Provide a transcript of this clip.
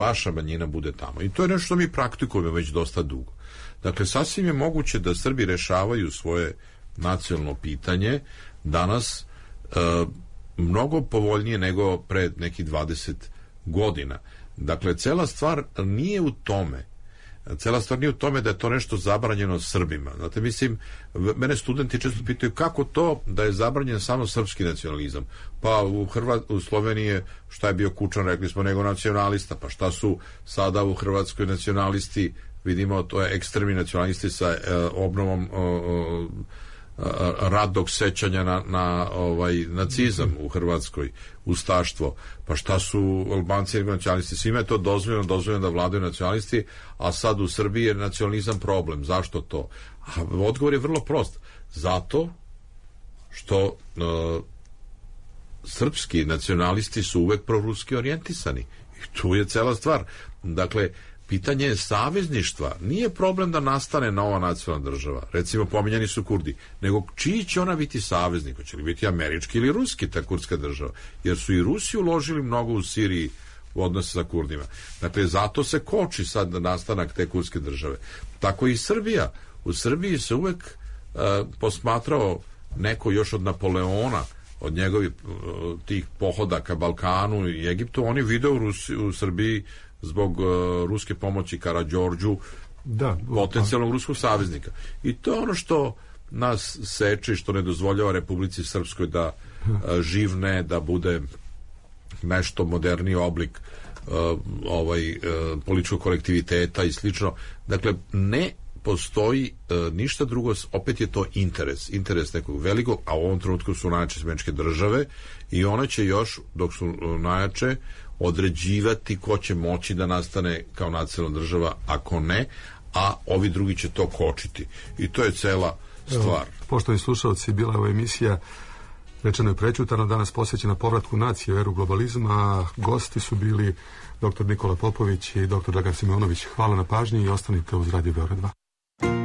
vaša manjina bude tamo. I to je nešto što mi praktikujemo već dosta dugo. Dakle, sasvim je moguće da Srbi rešavaju svoje nacionalno pitanje danas mnogo povoljnije nego pred nekih 20 godina. Dakle, cela stvar nije u tome. Cela stvar nije u tome da je to nešto zabranjeno Srbima. Znate, mislim, mene studenti često pitaju kako to da je zabranjen samo srpski nacionalizam. Pa u Sloveniji je, šta je bio Kučan, rekli smo, nego nacionalista. Pa šta su sada u Hrvatskoj nacionalisti, vidimo, to je ekstremni nacionalisti sa obnovom radnog sećanja na nacizam u Hrvatskoj, ustaštvo. Pa šta su Albanci i nacionalisti? Svima je to dozvoljeno da vladaju nacionalisti, a sad u Srbiji je nacionalizam problem. Zašto to? A odgovor je vrlo prost. Zato što srpski nacionalisti su uvek proruski orijentisani. I tu je cela stvar. Dakle, pitanje je savezništva. Nije problem da nastane nova nacionalna država. Recimo, pominjani su Kurdi. Nego čiji će ona biti saveznik? Hoće li biti američki ili ruski ta kurdska država? Jer su i Rusi uložili mnogo u Siriji u odnosu sa Kurdima. Dakle, zato se koči sad nastanak te kurdske države. Tako i Srbija. U Srbiji se uvek posmatrao neko još od Napoleona, od njegovih tih pohoda ka Balkanu i Egiptu. Oni video u Srbiji zbog ruske pomoći Karađorđu potencijalnog ruskog saveznika. I to je ono što nas seče i što ne dozvoljava Republici Srpskoj da živne, da bude nešto moderniji oblik političkog kolektiviteta i slično. Dakle, ne postoji ništa drugo, opet je to interes nekog velikog, a u ovom trenutku su najjače Američke države i one će još, dok su najjače, određivati ko će moći da nastane kao nacionalna država, ako ne, a ovi drugi će to kočiti. I to je cela stvar. Poštovani slušalci, bila je ova emisija Rečeno je prećutano, danas posvećena povratku nacije u eru globalizma. Gosti su bili dr. Nikola Popović i dr. Dragan Simonović. Hvala na pažnji i ostanite uz Radio Beograd 2.